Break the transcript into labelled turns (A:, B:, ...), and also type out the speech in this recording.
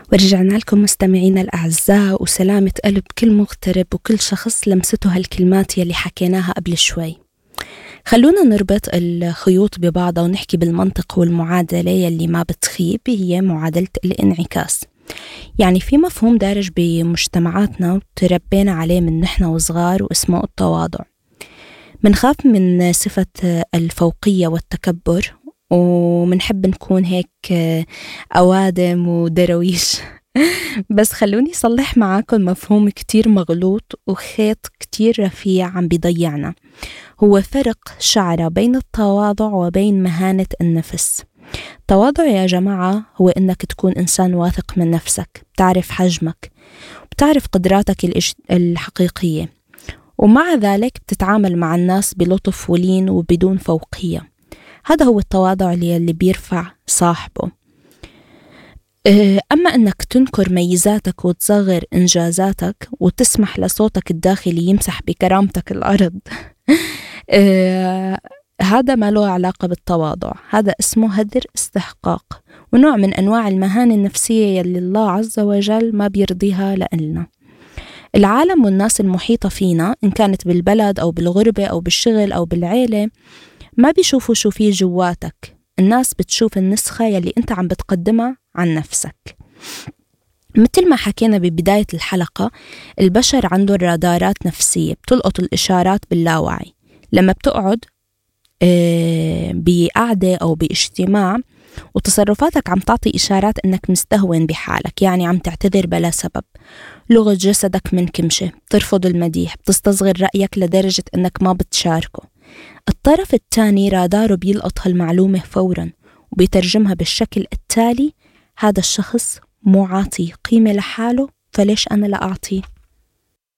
A: ورجعنا لكم مستمعينا الأعزاء، وسلامة قلب كل مغترب وكل شخص لمسته هالكلمات يلي حكيناها قبل شوي. خلونا نربط الخيوط ببعضها ونحكي بالمنطق والمعادلة يلي ما بتخيب، هي معادلة الانعكاس. يعني في مفهوم دارج بمجتمعاتنا وتربينا عليه من نحن وصغار واسمه التواضع. منخاف من صفة الفوقية والتكبر، ومنحب نكون هيك أوادم ودرويش. بس خلوني صلح معاكم مفهوم كتير مغلوط وخيط كتير رفيع عم بيضيعنا. هو فرق شعرة بين التواضع وبين مهانة النفس. التواضع يا جماعة هو إنك تكون إنسان واثق من نفسك، بتعرف حجمك، بتعرف قدراتك الحقيقية، ومع ذلك بتتعامل مع الناس بلطف ولين وبدون فوقية. هذا هو التواضع اللي بيرفع صاحبه. أما أنك تنكر ميزاتك وتصغر إنجازاتك وتسمح لصوتك الداخلي يمسح بكرامتك الأرض، هذا ما له علاقة بالتواضع. هذا اسمه هدر استحقاق، ونوع من أنواع المهانة النفسية يلي الله عز وجل ما بيرضيها لنا. العالم والناس المحيطة فينا، إن كانت بالبلد أو بالغربة أو بالشغل أو بالعيلة، ما بيشوفوا شو فيه جواتك. الناس بتشوف النسخة يلي أنت عم بتقدمها عن نفسك. مثل ما حكينا ببداية الحلقة، البشر عنده رادارات نفسية بتلقط الإشارات باللاوعي. لما بتقعد بقعدة أو باجتماع وتصرفاتك عم تعطي إشارات أنك مستهون بحالك، يعني عم تعتذر بلا سبب، لغة جسدك منكمشة، بترفض المديح، بتستصغر رأيك لدرجة أنك ما بتشاركه. الطرف الثاني راداره بيلقط هالمعلومة فوراً وبيترجمها بالشكل التالي: هذا الشخص مو عاطي قيمة لحاله، فليش أنا لا أعطيه؟